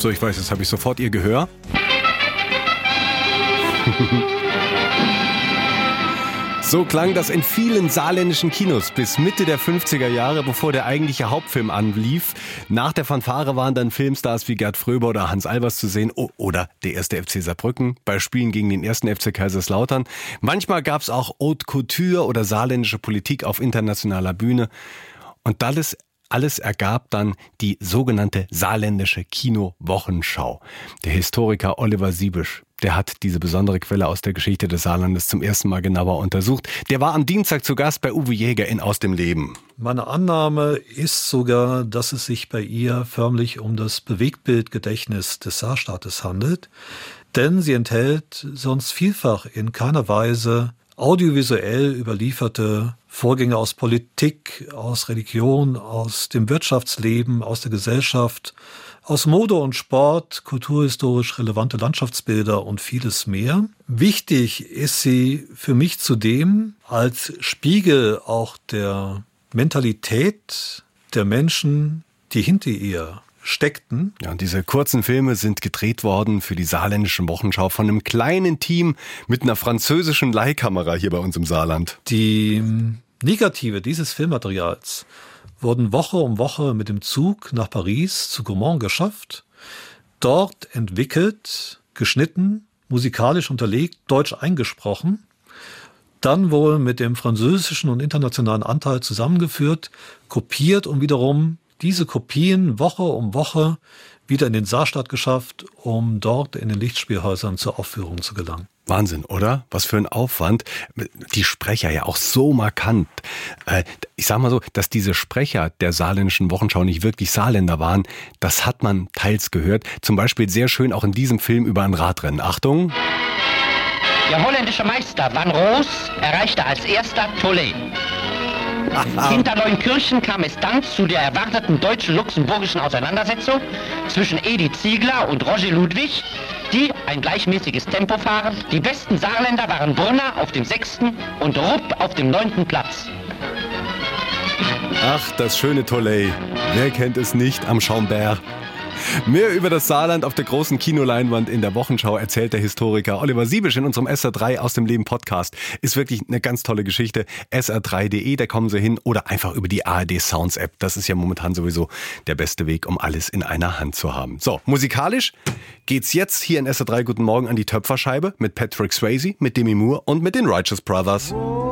So, ich weiß, jetzt habe ich sofort Ihr Gehör. So klang das in vielen saarländischen Kinos bis Mitte der 50er Jahre, bevor der eigentliche Hauptfilm anlief. Nach der Fanfare waren dann Filmstars wie Gerd Fröber oder Hans Albers zu sehen oder der 1. FC Saarbrücken bei Spielen gegen den 1. FC Kaiserslautern. Manchmal gab es auch Haute Couture oder saarländische Politik auf internationaler Bühne. Und alles ergab dann die sogenannte saarländische Kino-Wochenschau. Der Historiker Oliver Siebisch, der hat diese besondere Quelle aus der Geschichte des Saarlandes zum ersten Mal genauer untersucht. Der war am Dienstag zu Gast bei Uwe Jäger in Aus dem Leben. Meine Annahme ist sogar, dass es sich bei ihr förmlich um das Bewegtbildgedächtnis des Saarstaates handelt. Denn sie enthält sonst vielfach in keiner Weise audiovisuell überlieferte Vorgänge aus Politik, aus Religion, aus dem Wirtschaftsleben, aus der Gesellschaft, aus Mode und Sport, kulturhistorisch relevante Landschaftsbilder und vieles mehr. Wichtig ist sie für mich zudem als Spiegel auch der Mentalität der Menschen, die hinter ihr steckten. Ja, und diese kurzen Filme sind gedreht worden für die saarländische Wochenschau von einem kleinen Team mit einer französischen Leihkamera hier bei uns im Saarland. Die Negative dieses Filmmaterials wurden Woche um Woche mit dem Zug nach Paris zu Gaumont geschafft, dort entwickelt, geschnitten, musikalisch unterlegt, deutsch eingesprochen, dann wohl mit dem französischen und internationalen Anteil zusammengeführt, kopiert und wiederum diese Kopien Woche um Woche wieder in den Saarstadt geschafft, um dort in den Lichtspielhäusern zur Aufführung zu gelangen. Wahnsinn, oder? Was für ein Aufwand. Die Sprecher ja auch so markant. Ich sag mal so, dass diese Sprecher der saarländischen Wochenschau nicht wirklich Saarländer waren, das hat man teils gehört. Zum Beispiel sehr schön auch in diesem Film über ein Radrennen. Achtung! Der holländische Meister Van Roos erreichte als erster Tollet. Hinter Neunkirchen kam es dann zu der erwarteten deutsch-luxemburgischen Auseinandersetzung zwischen Edi Ziegler und Roger Ludwig, die ein gleichmäßiges Tempo fahren. Die besten Saarländer waren Brunner auf dem 6. und Rupp auf dem 9. Platz. Ach, das schöne Tollet. Wer kennt es nicht am Schaumbert? Mehr über das Saarland auf der großen Kinoleinwand in der Wochenschau erzählt der Historiker Oliver Siebisch in unserem SR3 aus dem Leben Podcast. Ist wirklich eine ganz tolle Geschichte. SR3.de, da kommen Sie hin oder einfach über die ARD Sounds App. Das ist ja momentan sowieso der beste Weg, um alles in einer Hand zu haben. So, musikalisch geht's jetzt hier in SR3 Guten Morgen an die Töpferscheibe mit Patrick Swayze, mit Demi Moore und mit den Righteous Brothers.